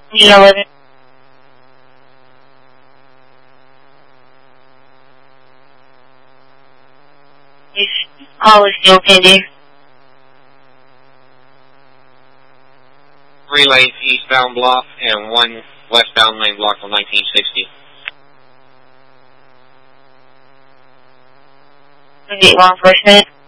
11. This call is still pending. Relay eastbound block and 1 westbound lane block on 1960. 28 law enforcement.